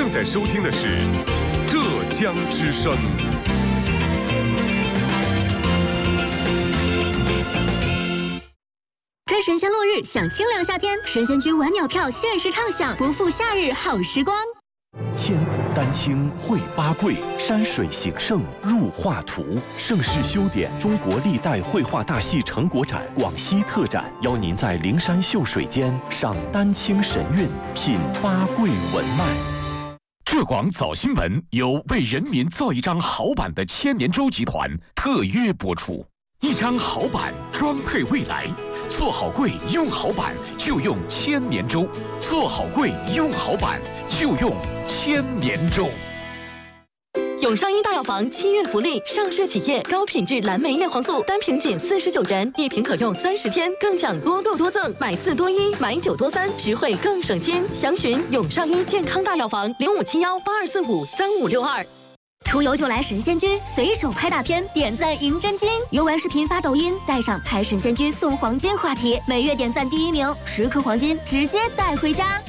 正在收听的是浙江之声。 追神仙落日，享清凉夏天，神仙居晚鸟票限时畅享，不负夏日好时光。 千古丹青绘八桂，山水形胜入画图。盛世修典中国历代绘画大戏成果展广西特展，邀您在灵山秀水间赏丹青神韵，品八桂文脉。 浙广早新闻由为人民造一张好版的千年舟集团特约播出，一张好版装配未来。做好柜用好版就用千年舟，做好柜用好版就用千年舟。 永上一大药房7月福利，上市企业高品质蓝莓叶黄素单瓶仅49元，1瓶可用30天，更享多购多赠，买4多1，买9多3，实惠更省心。详询永上一健康大药房057182453562。 出游就来神仙居，随手拍大片，点赞赢真金。游玩视频发抖音，带上拍神仙居送黄金话题，每月点赞第1名，10颗黄金直接带回家。